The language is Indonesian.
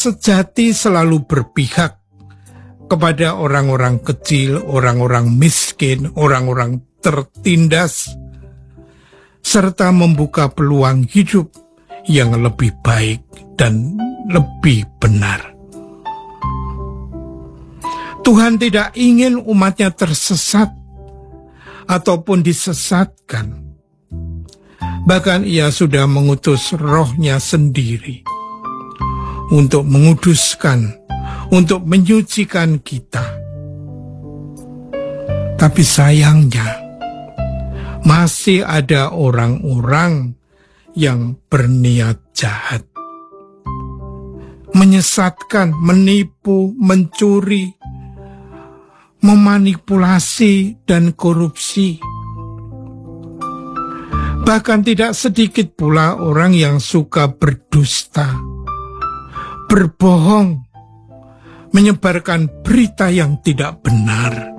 sejati selalu berpihak kepada orang-orang kecil, orang-orang miskin, orang-orang tertindas, serta membuka peluang hidup yang lebih baik dan lebih benar. Tuhan tidak ingin umatnya tersesat ataupun disesatkan. Bahkan Ia sudah mengutus Roh-Nya sendiri untuk menguduskan, untuk menyucikan kita. Tapi sayangnya, masih ada orang-orang yang berniat jahat, menyesatkan, menipu, mencuri, memanipulasi, dan korupsi. Bahkan tidak sedikit pula orang yang suka berdusta, berbohong, menyebarkan berita yang tidak benar.